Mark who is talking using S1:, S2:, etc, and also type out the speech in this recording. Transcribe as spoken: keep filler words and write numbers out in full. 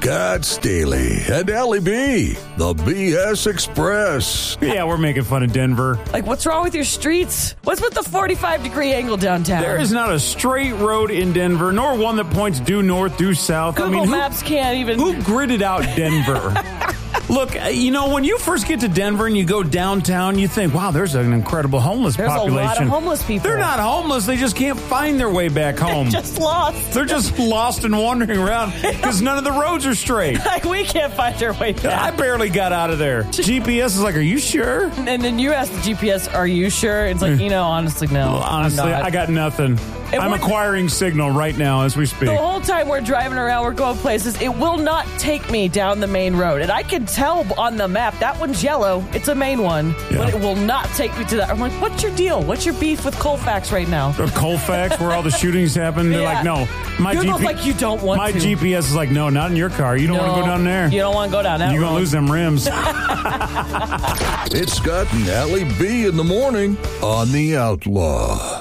S1: Scott Staley and Allie B, the B S Express.
S2: Yeah, we're making fun of Denver.
S3: Like, what's wrong with your streets? What's with the forty-five degree angle downtown?
S2: There is not a straight road in Denver, nor one that points due north, due south.
S3: Google
S2: I mean, who,
S3: Maps can't even...
S2: Who gridded out Denver? Look, you know, when you first get to Denver and you go downtown, you think, wow, there's an incredible homeless
S3: There's
S2: population.
S3: There's a lot of homeless people.
S2: They're not homeless. They just can't find their way back home.
S3: They're just lost.
S2: They're just lost and wandering around because none of the roads are straight.
S3: Like, we can't find our way back.
S2: I barely got out of there. G P S is like, are you sure?
S3: And then you ask the G P S, are you sure? It's like, you know, honestly, no.
S2: Well, honestly,
S3: I'm not.
S2: I got nothing.
S3: And
S2: I'm acquiring signal right now as we speak.
S3: The whole time we're driving around, we're going places, it will not take me down the main road. And I can tell on the map, that one's yellow. It's a main one.
S2: Yeah.
S3: But it will not take me to that. I'm like, what's your deal? What's your beef with Colfax right now?
S2: Or Colfax, where all the shootings happen. They're
S3: Yeah.
S2: like, no. My
S3: Google's
S2: G P-
S3: like, you don't want
S2: my
S3: to.
S2: My G P S is like, no, not in your car. You don't
S3: No,
S2: want to go down there.
S3: You don't want to go down that
S2: You're going to lose them rims.
S1: It's Scott and Allie B in the morning on The Outlaw.